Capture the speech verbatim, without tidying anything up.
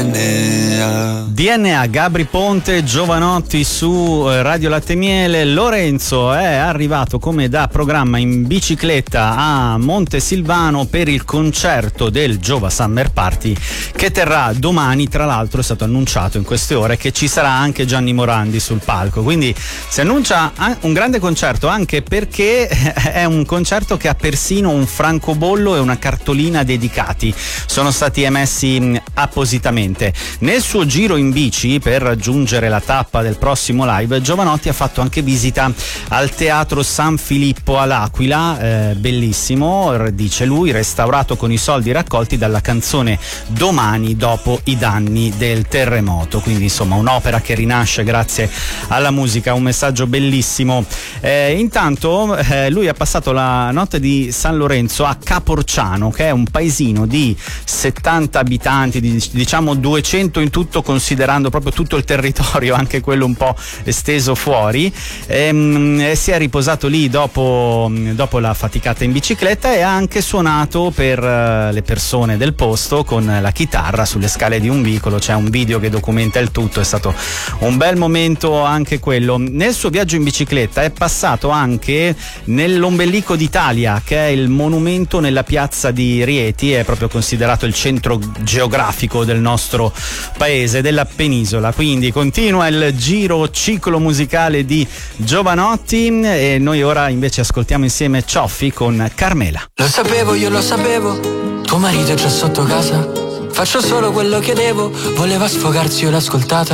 D N A, Gabri Ponte, Giovanotti su Radio Latte Miele. Lorenzo è arrivato come da programma in bicicletta a Montesilvano per il concerto del Giova Summer Party che terrà domani. Tra l'altro è stato annunciato in queste ore che ci sarà anche Gianni Morandi sul palco, quindi si annuncia un grande concerto, anche perché è un concerto che ha persino un francobollo e una cartolina dedicati, sono stati emessi appositamente. Nel suo giro in bici per raggiungere la tappa del prossimo live, Giovanotti ha fatto anche visita al Teatro San Filippo all'Aquila, eh, bellissimo, dice lui, restaurato con i soldi raccolti dalla canzone Domani dopo i danni del terremoto, quindi insomma un'opera che rinasce grazie alla musica, un messaggio bellissimo. Eh, intanto eh, lui ha passato la notte di San Lorenzo a Caporciano, che è un paesino di settanta abitanti, di, diciamo duecento in tutto, considerando proprio tutto il territorio, anche quello un po' esteso fuori. Ehm, si è riposato lì dopo, dopo la faticata in bicicletta e ha anche suonato per uh, le persone del posto con la chitarra sulle scale di un vicolo. C'è un video che documenta il tutto, è stato un bel momento anche quello. Nel suo viaggio in bicicletta è passato anche nell'Ombelico d'Italia, che è il monumento nella piazza di Rieti, è proprio considerato il centro geografico del nostro paese, della penisola. Quindi continua il giro ciclo musicale di Giovanotti e noi ora invece ascoltiamo insieme Cioffi con Carmela. Lo sapevo, io lo sapevo, tuo marito è già sotto casa, faccio solo quello che devo, voleva sfogarsi, io l'ho ascoltata.